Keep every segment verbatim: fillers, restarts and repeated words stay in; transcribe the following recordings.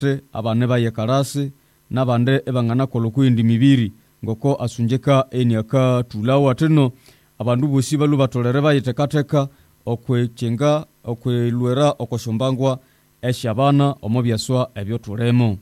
abane baye karasi nabande ebangana kolokwindi mibiri ngoko asunjeka eniaka tulawa teno abandu bosi balu batolere bayitekateka okwechenga okwelwera okoshombangwa eshabana omobyaswa ebyo tulemo.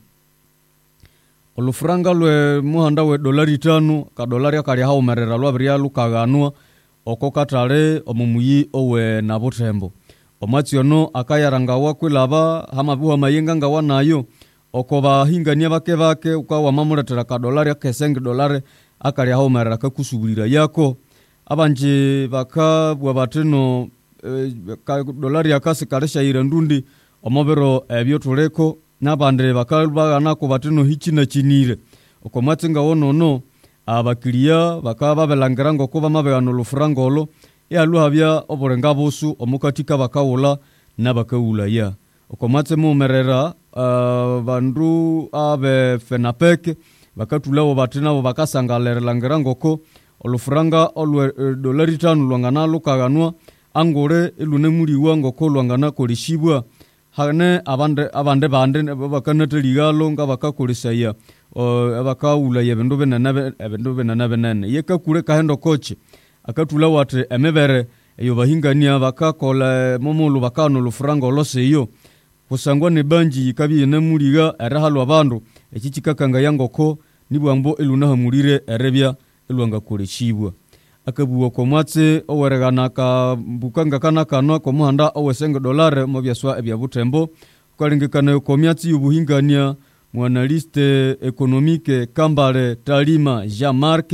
Olufranga lwe muhanda we dolari tano ka dolari akali haumerera lwabria lukaganwa okokatale omumuyi owe na Butembo. Omatsiono akayarangawa kwilaba hamabuha mayenga ngawa nayo okoba hingania bake bake ukawa mamuletera ka dolari akesenge dolari akali haumerera kakusubulira yako abanje baka bwabateno e, ka dolari akasi kalesha irendundi omobero ebyo tuleko nabande bakalbagana ko bateno hichina chinire okomatsinga wonono abakiriya bakaba belangirango ko bamabegano lufrangolo yaluhabya oborenga bosu omukatika bakawula nabakawula ya okomatse mumerera uh, bandu abe fenapeke bakatulawo batinabo bakasangalera langirango ko olufranga olwe uh, dolari tano lwangana lukaganwa angore ilune muliwa ngoko lwangana kolishibwa hane abande abande bande bakanateligalo nga bakakolesaya abakawula yebendo benana ebendo benana benana yekakure kahendo koche akatula wate emebere eyo bahingania bakakola momulu bakano lufranga oloseyo kusangwa ne banji kabi nemuliga erahalwa bandu ekichikakanga yangoko nibwambo eluna hamulire erebya elwanga koleshibwa akabuwa komwatse oweregana ka bukanga kana kanwa ko muhanda owesenge dolare mo byaswa ebya Butembo kalingikana ko myatsi yubuhingania mwanaliste ekonomike Kambale Talima Jean-Marc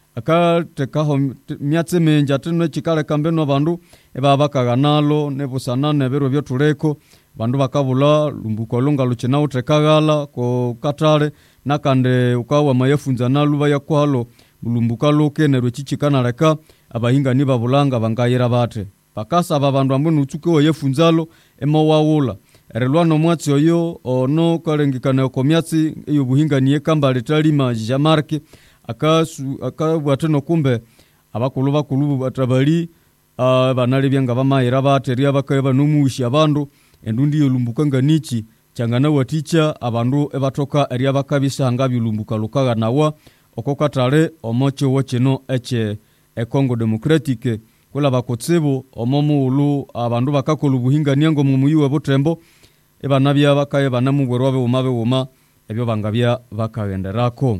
akateka myatse menja tene chikale kambeno bandu eba bakaganalo nebusanane bero byo tuleko bandu bakabula lumbuko longa luchina utekagala ko katale nakande ukawa mayafunza naluba yakwalo bulumbuka loke nerwe chichikana leka abahinga niba bulanga bangayira bate pakasa babandu amwe nutsuke oyefunzalo emo wawula erelwano mwatsi oyo ono kalengikana komyatsi eyo buhinga niye Kambale Talima Jean-Marc akasu akabwateno kumbe abakulu bakulu batabali abanali byanga bamayira bate ria bakayeba numushi abandu endundi yolumbuka nganichi changana waticha abandu ebatoka eria bakabisa ngabi lumbuka lukaga nawa okokatale omocho wochino eche e Congo Democratique kula bakotsebo omomulu abandu bakakolu buhinga nyango mumuyiwe Butembo ebanabya bakaye banamubwerwabe umabe uma ebyo bangabya bakagenderako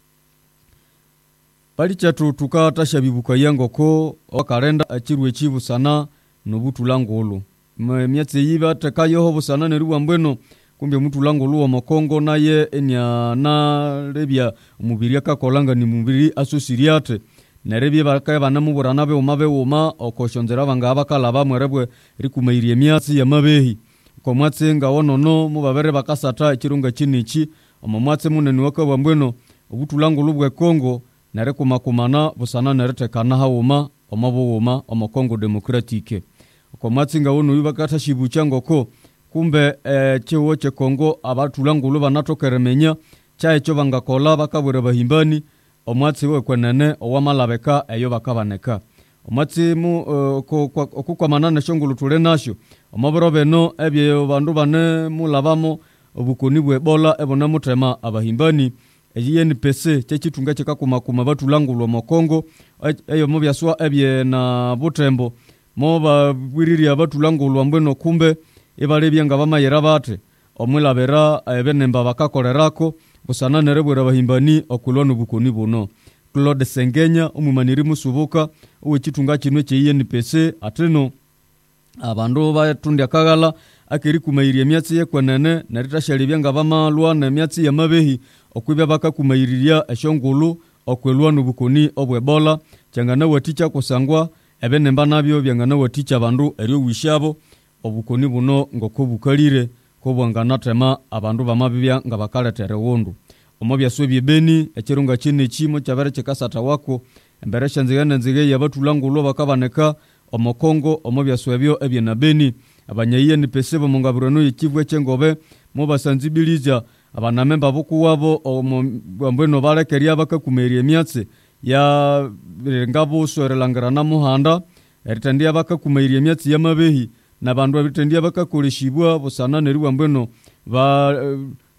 bali chatu tukata bibuka yango ko okalenda achirwe echibu sana nobutulangolo myatse yiba tekayo busana neruwa mbweno kumbe mtu lango luwa mokongo naye enya na rebya umubiri akakolanga ni mubiri asosiriate nerebye bakaye banamubura nabe umabe uma okoshonzera bangaba kalaba mwerebwe rikumairiye myatsi ya mabehi komwatse nga wonono mubabere bakasata ekirunga kinichi omomwatse munene wakabwa mbweno obutulango lubwe Kongo nare kumakumana busana neretekana hauma omabuma omokongo Democratique komwatse nga wono yubakata shibuchango ko kumbe e, chewo che Kongo abatulangulu banatokeremenya chae cyo bangakola bakabure bahimbani omwatsi we kwenene owamalabeka eyo bakabaneka omwatsi mu uh, okukwamana na shongulu tule nasho omaboro beno ebye bandu bane mulabamo obukoni bwe bola ebona mutema abahimbani eyi N P C chechitunga chekakumakuma batulangulu mu Kongo eyo mobyaswa ebye na Butembo mo babwiriri abatulangulu mbweno kumbe ibalebya nga bamayera bate omwilabera ebenemba bakakolerako busana nerebwera bahimbani okulona bukoni buno Claude Sengenya omumaniri musubuka owechitunga kinwe che N P C ateno abandu batundia kagala akiri kumayiria myatsi yekwenene neritashali nga bamalwa na myatsi ya mabehi okwibya bakakumayiriria eshongulu okwelwa nubukoni obwebola cyangana waticha kusangwa ebenemba nabyo byangana waticha abandu eriyo wishabo obukoni buno ngoko bukalire ko bwangana tema abandu bamabibya nga bakaletere wondu omobya swebye beni ekirunga kine kimo cyabere kikasata wako embere shanzigana nzige yabatulangulwa bakabaneka omokongo omobya swebyo ebye na beni abanyayiye ni pesebo mungaburano yikivwe cyengobe mo basanzibiliza abanamemba bokuwabo omwambweno balekeria bakakumeria myatse ya ngabo sorelangirana muhanda eritandia bakakumeria myatse ya mabehi nabandu abitendia bakakoleshibwa busana neriwa mbweno ba